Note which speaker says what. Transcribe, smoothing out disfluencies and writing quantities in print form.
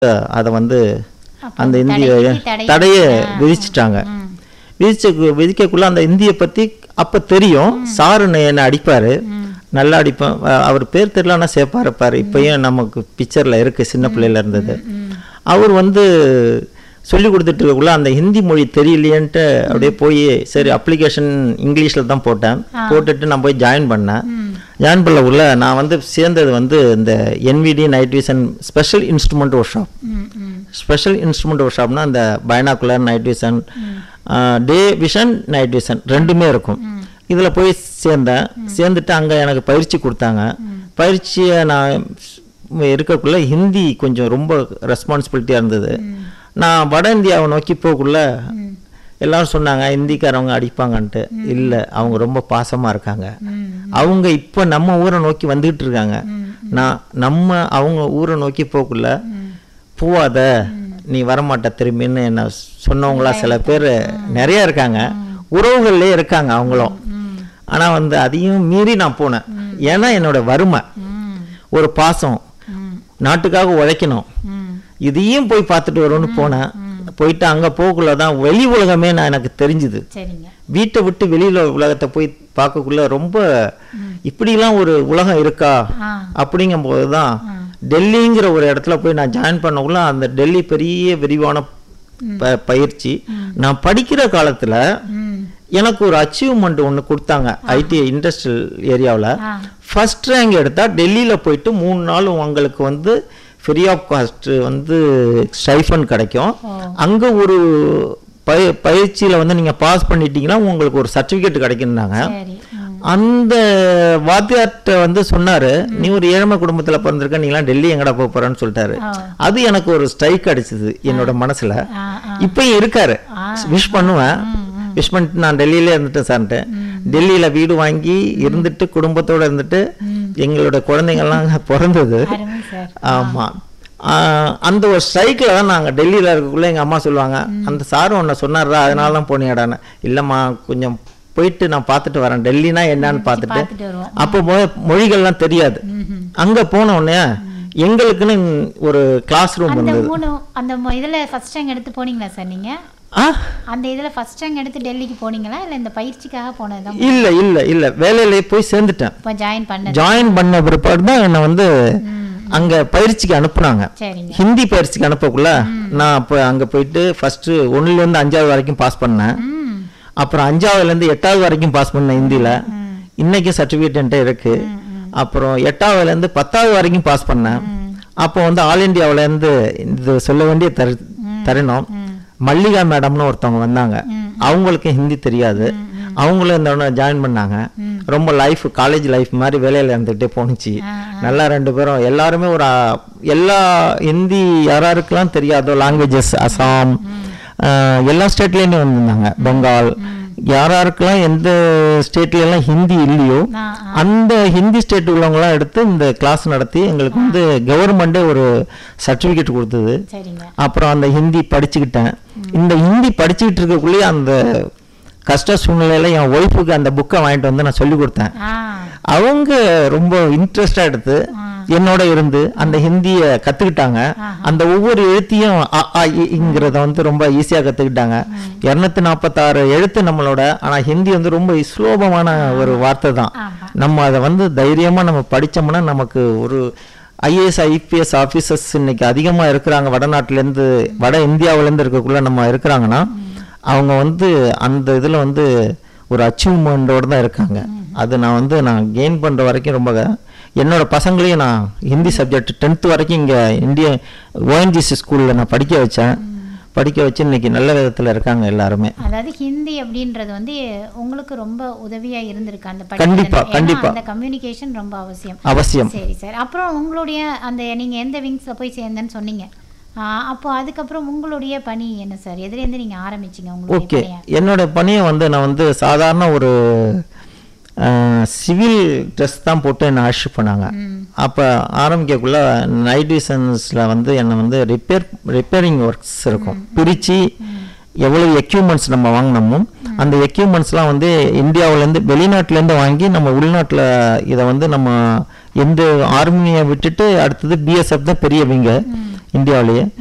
Speaker 1: அதை வந்து அந்த இந்திய தடையை விதிச்சிட்டாங்க. விதிக்கக்குள்ள அந்த இந்தியை பற்றி அப்போ தெரியும். சாரு என்னை அடிப்பார், நல்லா அடிப்பேன். அவர் பேர் தெரியலன்னா சேப்பாக இருப்பார். இப்போயும் நமக்கு பிக்சரில் இருக்குது, சின்ன பிள்ளையில இருந்தது. அவர் வந்து சொல்லி கொடுத்துட்டு இருக்கக்குள்ள அந்த ஹிந்தி மொழி தெரியலையேன்ட்டு அப்படியே போய் சரி அப்ளிகேஷன் இங்கிலீஷில் தான் போட்டுட்டு நான் போய் ஜாயின் பண்ணேன். ஜாயின் பண்ணக்குள்ள நான் வந்து சேர்ந்தது வந்து இந்த என்விடி night vision special instrument work shop. Special instrument work ஷாப்னா இந்த பைனாக்குலர் நைட் விஷன், டே விஷன், நைட் விஷன் ரெண்டுமே இருக்கும். இதில் போய் சேர்ந்துட்டு அங்கே எனக்கு பயிற்சி கொடுத்தாங்க. பயிற்சியை நான் இருக்கக்குள்ள ஹிந்தி கொஞ்சம் ரொம்ப ரெஸ்பான்சிபிலிட்டியாக இருந்தது. நான் வட இந்தியாவை நோக்கி போகக்குள்ள எல்லாரும் சொன்னாங்க ஹிந்திக்காரவங்க அடிப்பாங்கன்ட்டு. இல்லை, அவங்க ரொம்ப பாசமாக இருக்காங்க. அவங்க இப்போ நம்ம ஊரை நோக்கி வந்துகிட்டு இருக்காங்க. அவங்க ஊரை நோக்கி போகக்குள்ள போவாத, நீ வரமாட்ட திரும்பின்னு என்ன சொன்னவங்களா சில பேர் நிறைய இருக்காங்க. உறவுகள்லேயே இருக்காங்க அவங்களும். ஆனால் வந்து அதையும் மீறி நான் போனேன். ஏன்னா என்னோட வறுமை, ஒரு பாசம், நாட்டுக்காக உழைக்கணும், இதையும் போய் பார்த்துட்டு வரும்னு போனேன். போயிட்டு அங்கே போகக்குள்ள தான் வெளி உலகமே எனக்கு தெரிஞ்சுது. வீட்டை விட்டு வெளியில் உலகத்தை போய் பார்க்கக்குள்ள ரொம்ப இப்படிலாம் ஒரு உலகம் இருக்கா அப்படிங்கும் போது தான் டெல்லிங்கிற ஒரு இடத்துல போய் நான் ஜாயின் பண்ணக்குள்ள அந்த டெல்லி பெரிய விரிவான பயிற்சி. நான் படிக்கிற காலத்தில் எனக்கு ஒரு அச்சீவ்மெண்ட் ஒன்று கொடுத்தாங்க. ஐடி இண்டஸ்ட்ரியல் ஏரியாவில் ஃபர்ஸ்ட் ரேங்க் எடுத்தால் டெல்லியில் போயிட்டு 3 நாள் உங்களுக்கு வந்து ஃப்ரீ ஆஃப் காஸ்ட் வந்து ஸ்டைஃபன் கிடைக்கும். அங்கே ஒரு பயிற்சியில் வந்து நீங்கள் பாஸ் பண்ணிட்டீங்கன்னா உங்களுக்கு ஒரு சர்டிஃபிகேட் கிடைக்குன்னாங்க. அந்த வாத்தியார்ட்ட வந்து சொன்னார், நீ ஒரு ஏழ்மை குடும்பத்தில் பிறந்திருக்க, நீங்களாம் டெல்லி எங்கடா போக போகிறேன்னு சொல்லிட்டாரு. அது எனக்கு ஒரு ஸ்ட்ரைக் அடிச்சது என்னோட மனசில். இப்பயும் இருக்காரு, விஷ் பண்ணுவேன். விஷ் பண்ணிட்டு நான் டெல்லியிலே இருந்துட்டேன் சார்ன்ட்டு. டெல்லியில் வீடு வாங்கி இருந்துட்டு குடும்பத்தோடு இருந்துட்டு எங்களோட குழந்தைங்கள்லாம் பிறந்தது. ஆமாம், அந்த ஒரு ஸ்ட்ரைக்கில் தான் நாங்கள் டெல்லியில் இருக்கக்குள்ளே எங்கள் அம்மா சொல்லுவாங்க, அந்த சாரும் ஒன்று சொன்னார்ரா அதனால தான் போனியாடான்னு. இல்லைம்மா, கொஞ்சம் போயிட்டு நான் பார்த்துட்டு வரேன், டெல்லினா என்னன்னு பார்த்துட்டு. அப்போ மொழிகள்லாம் தெரியாது. அங்கே போன உடனே எங்களுக்குன்னு ஒரு கிளாஸ் ரூம் இருந்தது.
Speaker 2: அந்த இதில் ஃபர்ஸ்ட் ரேங்க் எடுத்து போனீங்களா சார் நீங்கள்? அந்த இதில் ஃபர்ஸ்ட் ரேங்க் எடுத்து டெல்லிக்கு போனீங்களா, இல்லை இந்த பயிற்சிக்காக போனது? இல்லை, வேலையிலே போய் சேர்ந்துட்டேன். இப்போ ஜாயின் பண்ண பிற்பாடு தான் என்னை வந்து அங்கே பயிற்சிக்கு அனுப்புனாங்க. ஹிந்தி பயிற்சிக்கு அனுப்பக்குள்ள நான் அப்போ அங்கே போயிட்டு ஃபர்ஸ்ட்டு 1லேருந்து 5வது வரைக்கும் பாஸ் பண்ணேன். அப்புறம் 5வதுலேருந்து 8வது வரைக்கும் பாஸ் பண்ணேன் ஹிந்தியில். இன்னைக்கு சர்டிஃபிகேட் என்கிட்ட இருக்கு. அப்புறம் 8வதுலேருந்து 10வது வரைக்கும் பாஸ் பண்ணேன். அப்போ வந்து ஆல் இண்டியாவிலேருந்து இது சொல்ல வேண்டிய தருணம், மல்லிகா மேடம்னு ஒருத்தவங்க வந்தாங்க. அவங்களுக்கு ஹிந்தி தெரியாது. அவங்களும் இந்த ஜாயின் பண்ணாங்க. ரொம்ப லைஃப் காலேஜ் லைஃப் மாதிரி வேலையில் இருந்துகிட்டே போணுச்சு. நல்லா 2 பேரும் எல்லாருமே ஒரு எல்லா ஹிந்தி யாராருக்கெல்லாம் தெரியாதோ லாங்குவேஜஸ், அசாம் எல்லா ஸ்டேட்லேயுமே வந்திருந்தாங்க, பெங்கால், யாராருக்கெல்லாம் எந்த ஸ்டேட்லாம் ஹிந்தி இல்லையோ அந்த ஹிந்தி ஸ்டேட் உள்ளவங்களாம் எடுத்து இந்த கிளாஸ் நடத்தி எங்களுக்கு வந்து கவர்மெண்டே ஒரு சர்டிஃபிகேட் கொடுத்தது. அப்புறம் அந்த ஹிந்தி படிச்சுக்கிட்டேன். இந்த ஹிந்தி படிச்சுக்கிட்டு இருக்கக்குள்ளேயே அந்த கஷ்ட சூழ்நிலையில என் ஒய்ஃபுக்கு அந்த புக்கை வாங்கிட்டு வந்து நான் சொல்லி கொடுத்தேன். அவங்க ரொம்ப இன்ட்ரெஸ்டா எடுத்து என்னோட இருந்து அந்த ஹிந்தியை கத்துக்கிட்டாங்க. அந்த ஒவ்வொரு எழுத்தையும் இங்கிறத வந்து ரொம்ப ஈஸியா கத்துக்கிட்டாங்க. 246 எழுத்து நம்மளோட. ஆனா ஹிந்தி வந்து ரொம்ப சுலபமான ஒரு வார்த்தை தான். நம்ம அதை வந்து தைரியமா நம்ம படிச்சோம்னா நமக்கு ஒரு ஐஏஎஸ் ஐபிஎஸ் ஆஃபீஸர்ஸ் இன்னைக்கு அதிகமா இருக்கிறாங்க. வடநாட்டிலேருந்து வட இந்தியாவிலேருந்து இருக்கக்குள்ள நம்ம இருக்கிறாங்கன்னா அவங்க வந்து அந்த இதில் வந்து ஒரு அச்சீவ்மெண்ட்டோடு தான் இருக்காங்க. அது நான் கெயின் பண்ணுற வரைக்கும் ரொம்ப என்னோட பசங்களையும் நான் ஹிந்தி சப்ஜெக்ட் 10th வரைக்கும் இங்கே இந்திய ஓஎன்ஜிசி ஸ்கூலில் நான் படிக்க வச்சு இன்னைக்கு நல்ல விதத்தில் இருக்காங்க எல்லாருமே. அதாவது ஹிந்தி அப்படின்றது வந்து உங்களுக்கு ரொம்ப உதவியாக இருந்திருக்கு அந்த
Speaker 1: கண்டிப்பாக
Speaker 2: அந்த கம்யூனிகேஷன் ரொம்ப அவசியம். சரி சார், அப்புறம் உங்களுடைய அந்த நீங்கள் எந்த விங்ஸில் போய் சேர்ந்தேன்னு சொன்னீங்க. அப்போ அதுக்கப்புறம் உங்களுடைய பணி என்ன சார்? எதுலேருந்து நீங்கள் ஆரம்பிச்சிங்க
Speaker 1: உங்களுடைய? என்னோட பணியை வந்து நான் வந்து சாதாரண ஒரு சிவில் ட்ரெஸ் தான் போட்டு என்னை அழைச்சி பண்ணாங்க. அப்போ ஆரம்பிக்கக்குள்ள நைட் விஷன்ஸில் வந்து என்னை வந்து ரிப்பேரிங் ஒர்க்ஸ் இருக்கும். பிரித்து எவ்வளோ எக்யூப்மெண்ட்ஸ் நம்ம வாங்கினோமோ அந்த எக்யூப்மெண்ட்ஸ்லாம் வந்து இந்தியாவிலேருந்து வெளிநாட்டிலேருந்து வாங்கி நம்ம உள்நாட்டில் இதை வந்து நம்ம எந்த ஆர்மியை விட்டுட்டு அடுத்தது பிஎஸ்எஃப் தான் பெரிய விங்க. இந்தியாவிலேயே.